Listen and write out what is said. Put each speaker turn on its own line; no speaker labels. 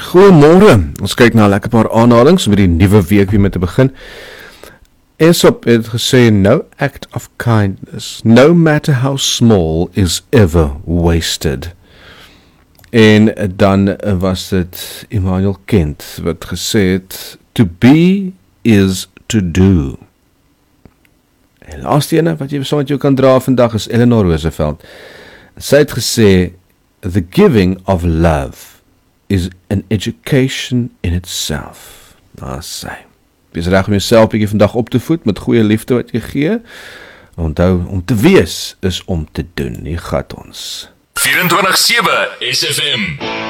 Goeiemôre, ons kyk na 'n lekker paar aanhalings om die nuwe week weer mee te begin. Aesop het gesê, no act of kindness, no matter how small, is ever wasted. En dan was dit Immanuel Kant wat gesê het, to be is to do. En laaste ene wat jy saam met jou kan dra vandag is Eleanor Roosevelt. Sy het gesê, the giving of love is an education in itself. Sy. Wees reg om jouself bietjie vandag op te voed met goeie liefde wat jy gee. Onthou, om te wees is om te doen. Hier gaan ons.
24/7 SFM.